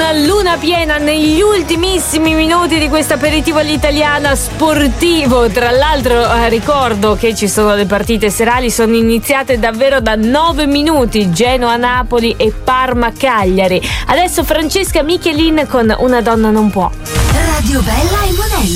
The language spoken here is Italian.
la luna piena negli ultimissimi minuti di questo aperitivo all'italiana sportivo. Tra l'altro ricordo che ci sono le partite serali, sono iniziate davvero da 9 minuti, Genoa-Napoli e Parma-Cagliari. Adesso Francesca Michelin con Una donna non può. Radio Bella e Monello.